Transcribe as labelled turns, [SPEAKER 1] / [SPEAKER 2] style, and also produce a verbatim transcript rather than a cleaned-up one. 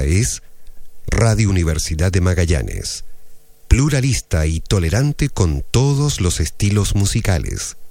[SPEAKER 1] es Radio Universidad de Magallanes, pluralista y tolerante con todos los estilos musicales.